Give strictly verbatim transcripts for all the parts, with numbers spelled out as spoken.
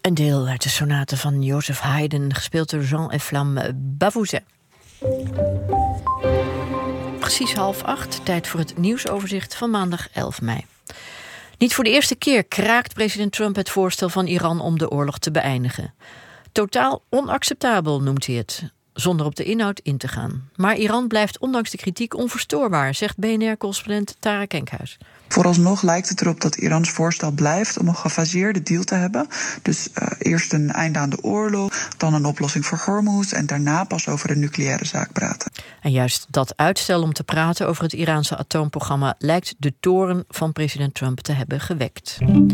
Een deel uit de sonate van Joseph Haydn, gespeeld door Jean-Efflam Bavouzet. Precies half acht, tijd voor het nieuwsoverzicht van maandag elf mei. Niet voor de eerste keer kraakt president Trump het voorstel van Iran om de oorlog te beëindigen. Totaal onacceptabel noemt hij het, zonder op de inhoud in te gaan. Maar Iran blijft ondanks de kritiek onverstoorbaar, zegt B N R-correspondent Tara Kenkhuis. Vooralsnog lijkt het erop dat Irans voorstel blijft om een gefaseerde deal te hebben. Dus uh, eerst een einde aan de oorlog, dan een oplossing voor Hormuz en daarna pas over een nucleaire zaak praten. En juist dat uitstel om te praten over het Iraanse atoomprogramma lijkt de toorn van president Trump te hebben gewekt.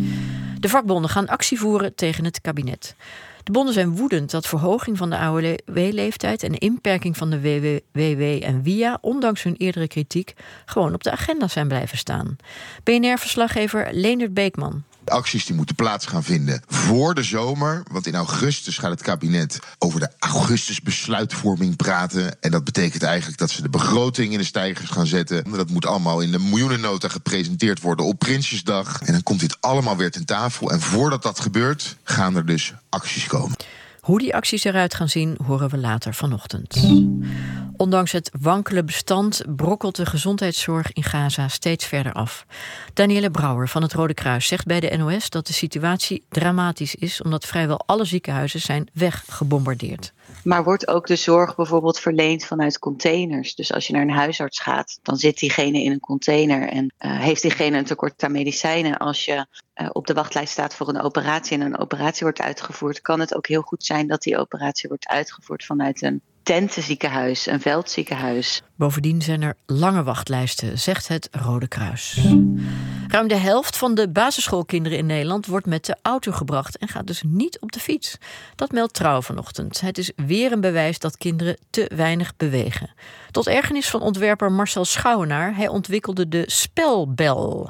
De vakbonden gaan actie voeren tegen het kabinet. De bonden zijn woedend dat verhoging van de A O W-leeftijd en inperking van de W W en W I A, ondanks hun eerdere kritiek, gewoon op de agenda zijn blijven staan. B N R-verslaggever Leendert Beekman. De acties die moeten plaats gaan vinden voor de zomer. Want in augustus gaat het kabinet over de augustusbesluitvorming praten. En dat betekent eigenlijk dat ze de begroting in de stijgers gaan zetten. Dat moet allemaal in de miljoenennota gepresenteerd worden op Prinsjesdag. En dan komt dit allemaal weer ten tafel. En voordat dat gebeurt, gaan er dus acties komen. Hoe die acties eruit gaan zien, horen we later vanochtend. Ondanks het wankele bestand brokkelt de gezondheidszorg in Gaza steeds verder af. Danielle Brouwer van het Rode Kruis zegt bij de N O S dat de situatie dramatisch is, omdat vrijwel alle ziekenhuizen zijn weggebombardeerd. Maar wordt ook de zorg bijvoorbeeld verleend vanuit containers? Dus als je naar een huisarts gaat, dan zit diegene in een container en uh, heeft diegene een tekort aan medicijnen. Als je uh, op de wachtlijst staat voor een operatie en een operatie wordt uitgevoerd, kan het ook heel goed zijn dat die operatie wordt uitgevoerd vanuit een tentenziekenhuis, een veldziekenhuis. Bovendien zijn er lange wachtlijsten, zegt het Rode Kruis. Ruim de helft van de basisschoolkinderen in Nederland wordt met de auto gebracht en gaat dus niet op de fiets. Dat meldt Trouw vanochtend. Het is weer een bewijs dat kinderen te weinig bewegen. Tot ergernis van ontwerper Marcel Schouwenaar. Hij ontwikkelde de spelbel.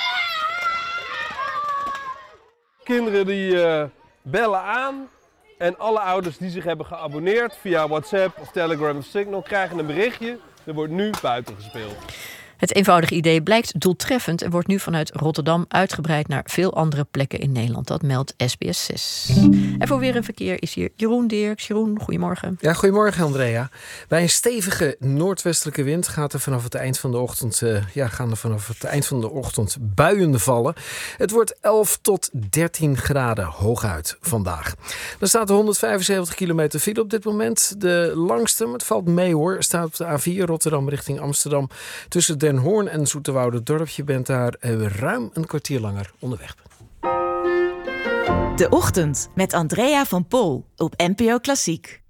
Kinderen die uh, bellen aan. En alle ouders die zich hebben geabonneerd via WhatsApp of Telegram of Signal krijgen een berichtje. Er wordt nu buiten gespeeld. Het eenvoudige idee blijkt doeltreffend en wordt nu vanuit Rotterdam uitgebreid naar veel andere plekken in Nederland. Dat meldt S B S zes. En voor weer en verkeer is hier Jeroen Dirks. Jeroen, goedemorgen. Ja, goedemorgen Andrea. Bij een stevige noordwestelijke wind gaat er vanaf het eind van de ochtend, uh, ja, gaan er vanaf het eind van de ochtend buien vallen. Het wordt elf tot dertien graden hooguit vandaag. Er staat honderdvijfenzeventig kilometer file op dit moment. De langste, maar het valt mee hoor, staat op de A vier Rotterdam richting Amsterdam. Tussen Den Hoorn en Zoeterwoude-dorp. Je bent daar uh, ruim een kwartier langer onderweg. De Ochtend met Andrea van Pol op N P O Klassiek.